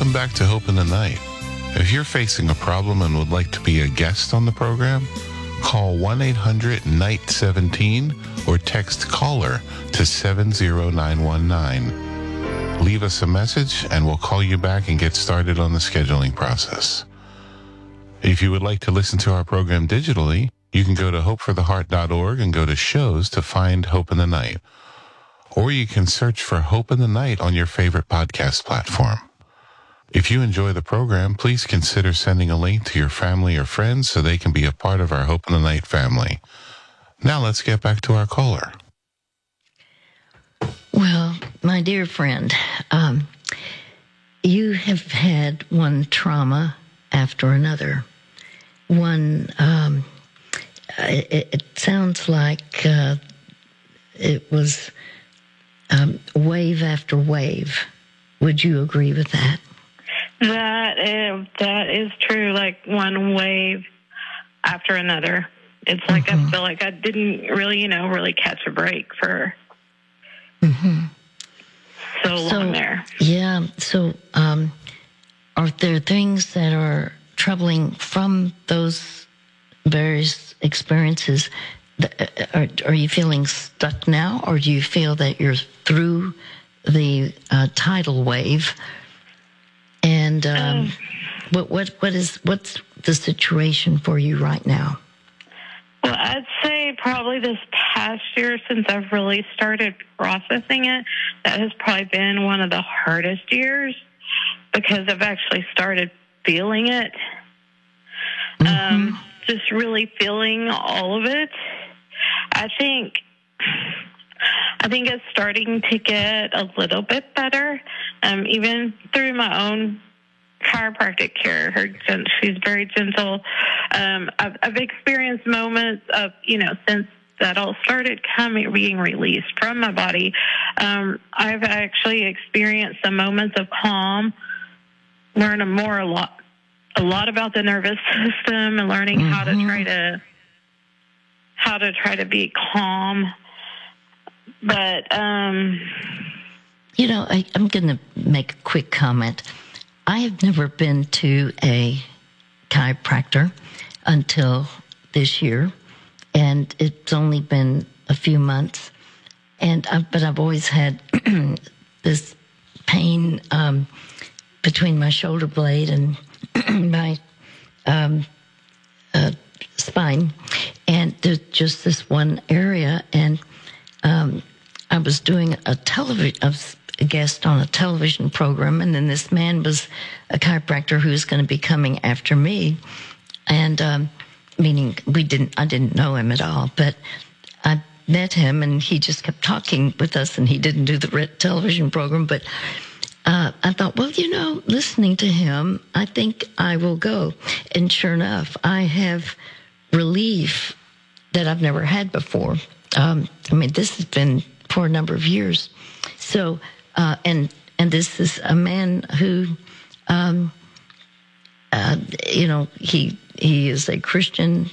Welcome back to Hope in the Night. If you're facing a problem and would like to be a guest on the program, call 1-800-NIGHT-17 or text CALLER to 70919. Leave us a message and we'll call you back and get started on the scheduling process. If you would like to listen to our program digitally, you can go to hopefortheheart.org and go to shows to find Hope in the Night. Or you can search for Hope in the Night on your favorite podcast platform. If you enjoy the program, please consider sending a link to your family or friends so they can be a part of our Hope in the Night family. Now let's get back to our caller. Well, my dear friend, you have had one trauma after another. One, it sounds like it was wave after wave. Would you agree with that? That is true. Like one wave after another. It's like I feel like I didn't really, really catch a break for so long there. Yeah. So, are there things that are troubling from those various experiences? Are you feeling stuck now, or do you feel that you're through the tidal wave? And what's the situation for you right now? Well, I'd say probably this past year, since I've really started processing it, that has probably been one of the hardest years because I've actually started feeling it. Just really feeling all of it. I think it's starting to get a little bit better, even through my own chiropractic care. She's very gentle. I've experienced moments of, since that all started being released from my body, I've actually experienced some moments of calm, learning a lot about the nervous system and learning how to try to be calm. But, I'm going to make a quick comment. I have never been to a chiropractor until this year, and it's only been a few months. But I've always had this pain between my shoulder blade and my spine, and there's just this one area. And I was doing a guest on a television program, and then this man was a chiropractor who was going to be coming after me, and meaning I didn't know him at all, but I met him, and he just kept talking with us, and he didn't do the television program, but I thought, well, listening to him, I think I will go. And sure enough, I have relief that I've never had before. This has been for a number of years. So, and this is a man who, he is a Christian.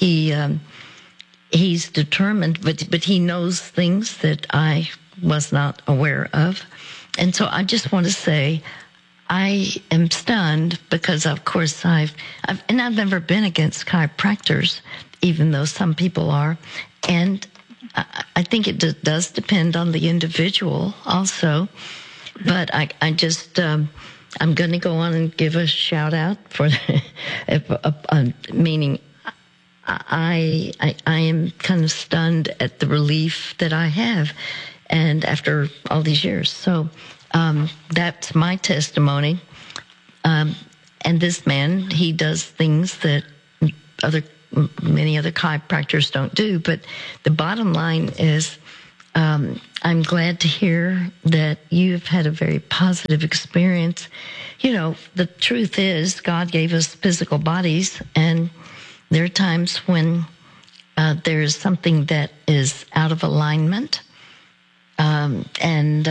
He's determined, but he knows things that I was not aware of. And so I just want to say I am stunned because, of course, I've never been against chiropractors, even though some people are. And I think it does depend on the individual also. But I just, I'm going to go on and give a shout out for, meaning I am kind of stunned at the relief that I have, and after all these years. So that's my testimony. And this man, he does things that many other chiropractors don't do. But the bottom line is, I'm glad to hear that you've had a very positive experience. The truth is, God gave us physical bodies, and there are times when there's something that is out of alignment, and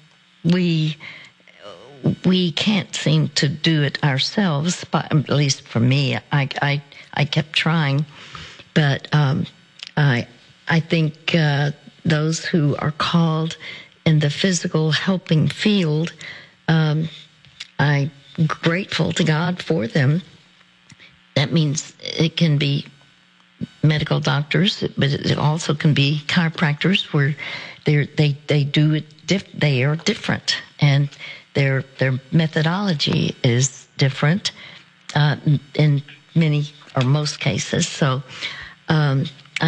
we can't seem to do it ourselves. But at least for me, I kept trying, but I think those who are called in the physical helping field, I grateful to God for them. That means it can be medical doctors, but it also can be chiropractors where they do it. They are different, and their methodology is different in many or most cases. So I'm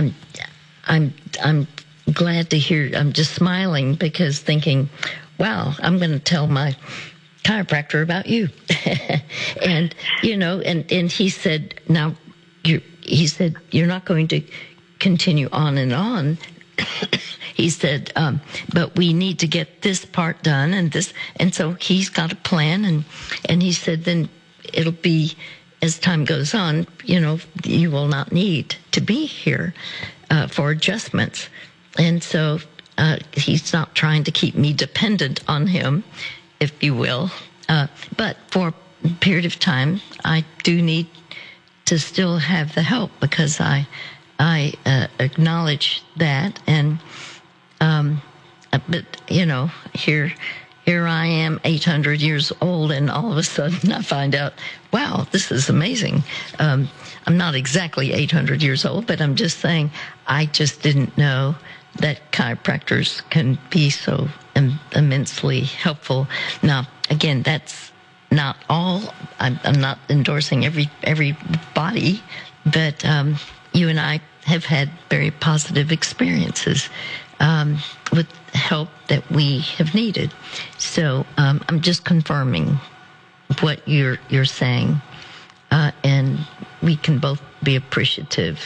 glad to hear. I'm just smiling because thinking, wow, I'm going to tell my chiropractor about you. And and he said, now he said, you're not going to continue on and on. He said, but we need to get this part done and this. And so he's got a plan. And he said, then it'll be, as time goes on, you will not need to be here for adjustments. And so he's not trying to keep me dependent on him, if you will. But for a period of time, I do need to still have the help because I acknowledge that. And but here I am, 800 years old, and all of a sudden I find out, wow, this is amazing. I'm not exactly 800 years old, but I'm just saying I just didn't know that chiropractors can be so immensely helpful. Now, again, that's not all. I'm not endorsing everybody, but you and I have had very positive experiences with help that we have needed. So I'm just confirming what you're saying, and we can both be appreciative.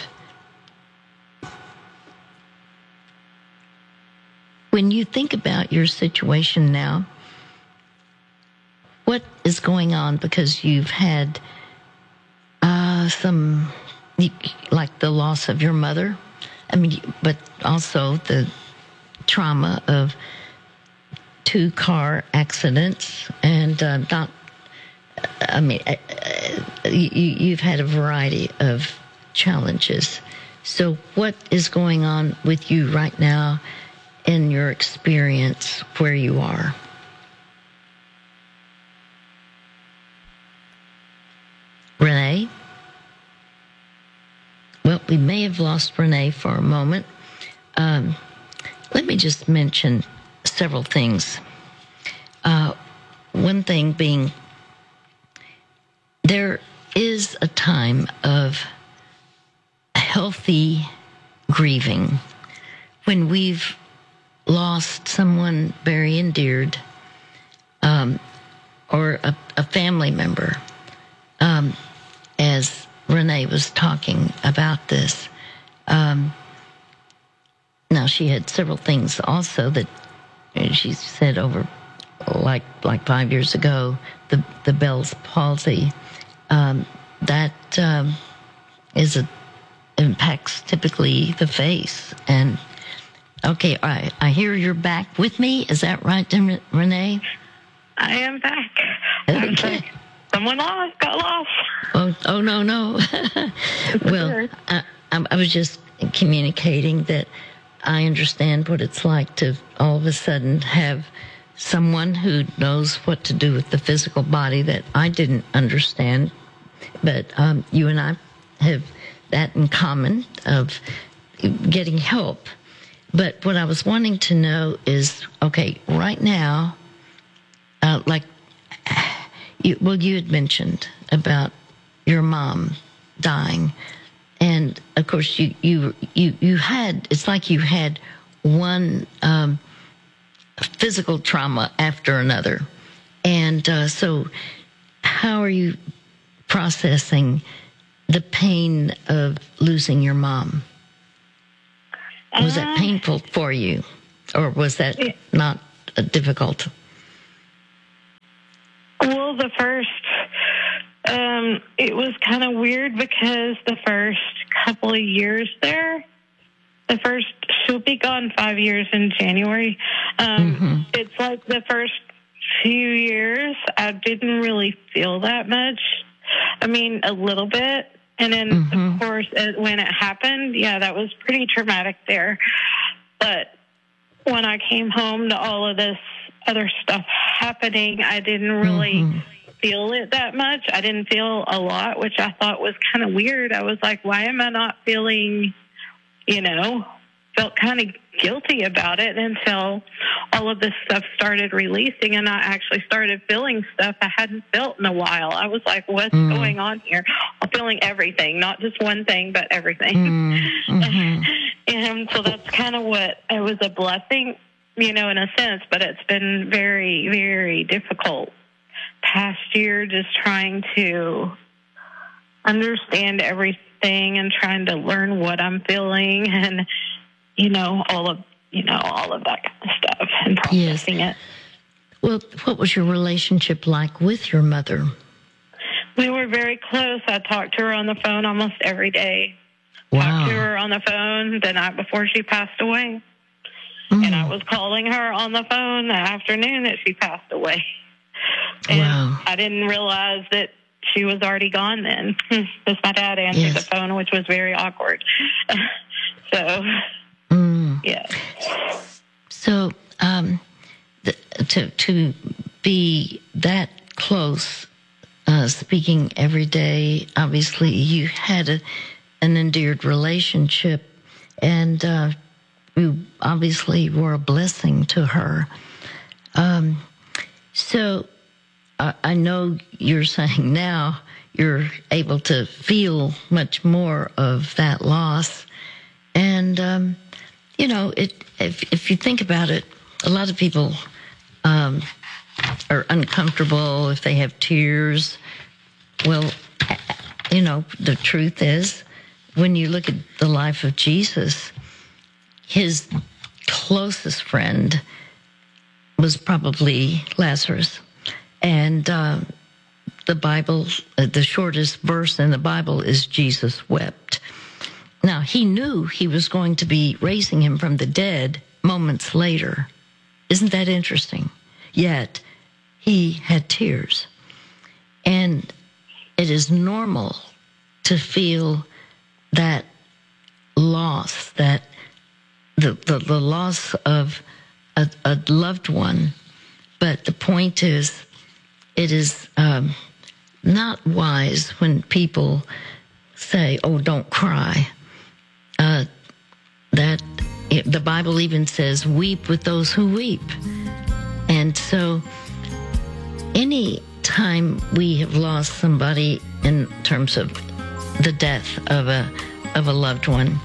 When you think about your situation now, what is going on? Because you've had some, like the loss of your mother, but also the trauma of 2 car accidents, and you've had a variety of challenges. So what is going on with you right now in your experience where you are? Renee? Well, we may have lost Renee for a moment. Let me just mention several things. One thing being, there is a time of healthy grieving when we've lost someone very endeared, or a family member. As Renee was talking about this, now she had several things also that she said over, like 5 years ago, the Bell's palsy, that impacts typically the face. And okay, I hear you're back with me. Is that right, Renee? I am back. Okay. Someone got lost. Oh no. Well, I was just communicating that I understand what it's like to all of a sudden have someone who knows what to do with the physical body that I didn't understand. But you and I have that in common of getting help. But what I was wanting to know is, okay, right now, you had mentioned about your mom dying, and of course you had, it's like you had one physical trauma after another, and so how are you processing the pain of losing your mom? Was that painful for you, or was that not difficult? Well, the first, it was kind of weird because the first couple of years there, she'll be gone 5 years in January. It's like the first few years, I didn't really feel that much. A little bit. And then, of course, when it happened, that was pretty traumatic there. But when I came home to all of this other stuff happening, I didn't really feel it that much. I didn't feel a lot, which I thought was kind of weird. I was like, why am I not feeling, felt kind of guilty about it until all of this stuff started releasing, and I actually started feeling stuff I hadn't felt in a while. I was like, what's going on here? I'm feeling everything, not just one thing, but everything. And so that's kind of what, it was a blessing, in a sense, but it's been very, very difficult past year just trying to understand everything and trying to learn what I'm feeling and, all of that kind of stuff and processing it. Well, what was your relationship like with your mother? We were very close. I talked to her on the phone almost every day. Wow. Talked to her on the phone the night before she passed away. And I was calling her on the phone the afternoon that she passed away. And I didn't realize that she was already gone then. Because my dad answered the phone, which was very awkward. So, yeah. So, to be that close, speaking every day, obviously you had an endeared relationship, and you obviously were a blessing to her. So I know you're saying now you're able to feel much more of that loss. And, if you think about it, a lot of people are uncomfortable if they have tears. Well, the truth is, when you look at the life of Jesus, his closest friend was probably Lazarus. And the Bible, the shortest verse in the Bible is Jesus wept. Now, he knew he was going to be raising him from the dead moments later. Isn't that interesting? Yet, he had tears. And it is normal to feel that loss, that the loss of a loved one. But the point is, it is not wise when people say, oh, don't cry. The Bible even says, weep with those who weep. And so any time we have lost somebody in terms of the death of a loved one,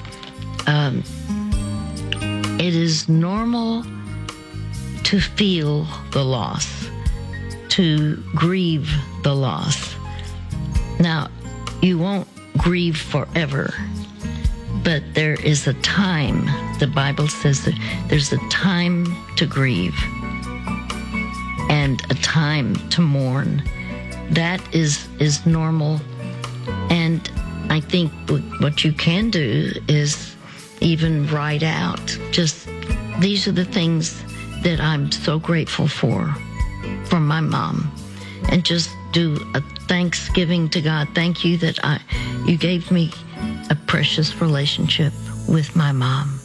it is normal to feel the loss, to grieve the loss. Now, you won't grieve forever, but there is a time. The Bible says that there's a time to grieve and a time to mourn. That is normal. And I think what you can do is even write out just, these are the things that I'm so grateful for my mom. And just do a thanksgiving to God. Thank you that you gave me a precious relationship with my mom.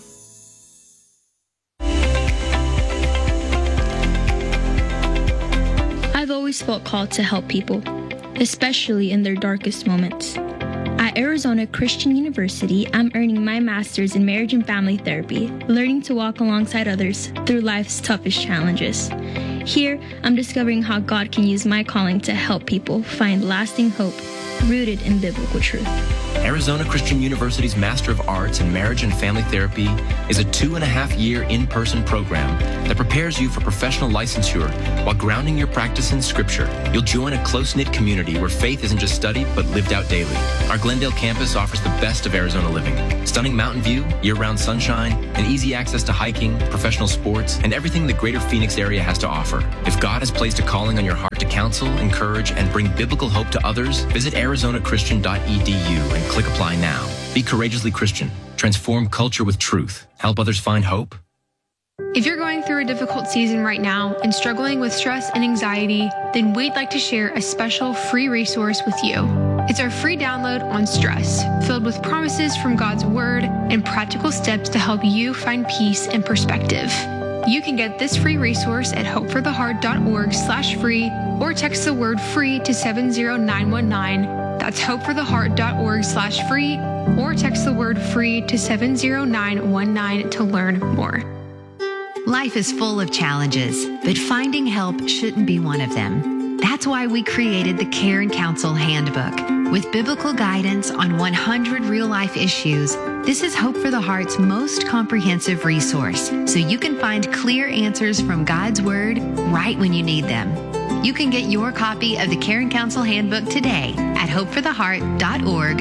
I've always felt called to help people, especially in their darkest moments. At Arizona Christian University, I'm earning my master's in marriage and family therapy, learning to walk alongside others through life's toughest challenges. Here, I'm discovering how God can use my calling to help people find lasting hope rooted in biblical truth. Arizona Christian University's Master of Arts in Marriage and Family Therapy is a 2.5-year in-person program that prepares you for professional licensure while grounding your practice in Scripture. You'll join a close-knit community where faith isn't just studied, but lived out daily. Our Glendale campus offers the best of Arizona living. Stunning mountain view, year-round sunshine, and easy access to hiking, professional sports, and everything the greater Phoenix area has to offer. If God has placed a calling on your heart to counsel, encourage, and bring biblical hope to others, visit arizonachristian.edu and click apply now. Be courageously Christian. Transform culture with truth. Help others find hope. If you're going through a difficult season right now and struggling with stress and anxiety, then we'd like to share a special free resource with you. It's our free download on stress, filled with promises from God's Word and practical steps to help you find peace and perspective. You can get this free resource at hopefortheheart.org/free or text the word free to 70919. That's hopefortheheart.org/free or text the word free to 70919 to learn more. Life is full of challenges, but finding help shouldn't be one of them. That's why we created the Care and Counsel Handbook. With biblical guidance on 100 real-life issues, this is Hope for the Heart's most comprehensive resource, so you can find clear answers from God's Word right when you need them. You can get your copy of the Care and Counsel Handbook today at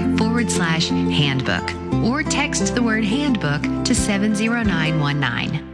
hopefortheheart.org/handbook or text the word handbook to 70919.